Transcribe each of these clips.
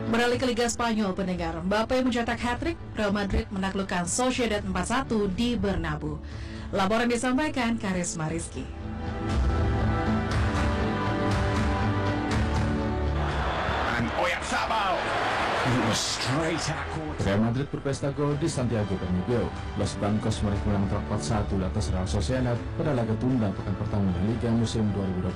Beralih ke Liga Spanyol, pendengar, Mbappe mencetak hat-trick, Real Madrid menaklukkan Sociedad 4-1 di Bernabeu. Laporan disampaikan Karisma Rizky. Real Madrid berpesta gol di Santiago Bernabeu. Los Blancos meraih kemenangan 4-1 atas Real Sociedad pada laga tunda pekan pertama Liga musim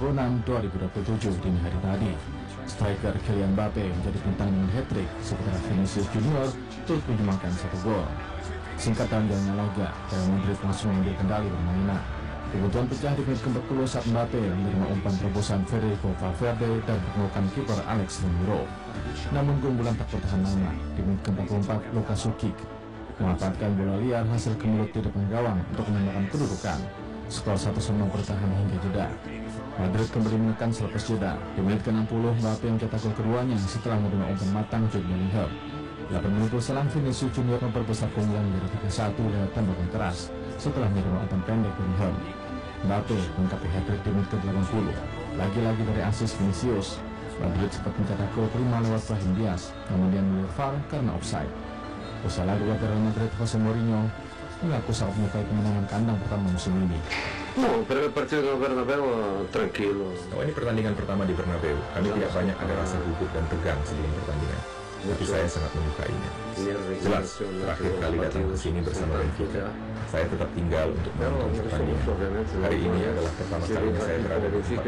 2026-2027 dini hari tadi. Striker Kylian Mbappe menjadi bintang dengan hat-trick, sementara Vinicius Junior turut menyumbangkan 1 gol. Singkat dalam jalannya laga, Real Madrid langsung mengambil kendali permainan. Kebutuhan pecah di menit ke-40 saat Mbappe menerima umpan terobosan Federico Valverde dan menemukan kiper Alex Romero. Namun keunggulan tak bertahan lama. Di menit ke-44, Luka Sukic memanfaatkan bola liar hasil ke mulut di depan gawang untuk menyamakan kedudukan. Skor 1-1 bertahan hingga jeda. Madrid kembali menekan selepas jeda. Di menit ke-60, Mbappe mencetak gol keduanya setelah menerima umpan matang Jude Bellingham. 8 menit berselang, Vinicius Junior memperbesar keunggulan menjadi 3-1 lewat tembakan keras setelah menerima umpan pendek Bellingham. Mbappe melengkapi hat-trick di menit ke-80. Lagi-lagi dari asis Vinicius, Madrid sempat mencetak gol kelima lewat Brahim Diaz, namun dia menilai VAR karena offside. Usai laga Real Madrid, Jose Mourinho mengaku sangat menyukai kemenangan kandang pertama musim ini. No, pero el partido con Bernabéu tranquilo. Ini pertandingan pertama di Bernabeu. Kami tidak banyak ada rasa gugup dan tegang sebelum pertandingan. Tapi saya sangat menyukainya. Jelas, terakhir kali datang ke sini bersama Benfica, saya tetap tinggal untuk menonton pertandingan. Hari ini adalah pertama kalinya saya berada di tempat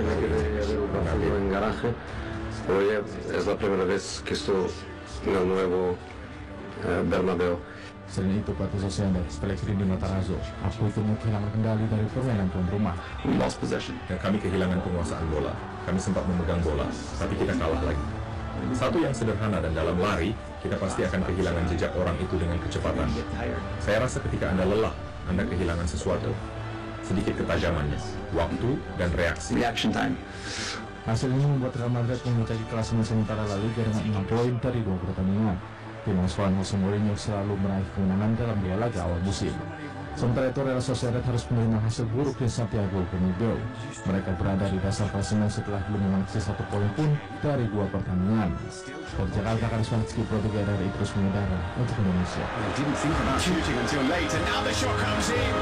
Bernabeu. Hoy es la primera vez que estoy en el nuevo Bernabéu. Selain itu, pelatih Sociedad Pellegrini Matarazzo aku itu kehilangan kendali dari permainan tuan rumah. Dan kami kehilangan penguasaan bola. Kami sempat memegang bola, tapi kita kalah lagi. Satu yang sederhana dan dalam lari, kita pasti akan kehilangan jejak orang itu dengan kecepatan. Saya rasa ketika Anda lelah, Anda kehilangan sesuatu. Sedikit ketajamannya, waktu dan reaksi. Hasil ini membuat Real Madrid memuncaki klasemen sementara La Liga dengan 6 poin dari 2 pertandingan. Tim asuhan Jose Mourinho selalu meraih kemenangan dalam 2 laga awal musim. Sementara itu, Real Sociedad harus menerima hasil buruk di Santiago Bernabeu. Mereka berada di dasar klasemen setelah belum mengoleksi 1 poin pun dari 2 pertandingan. Dari Jakarta, Karisma Rizky, Produk dari Idrus Mengudara untuk Indonesia.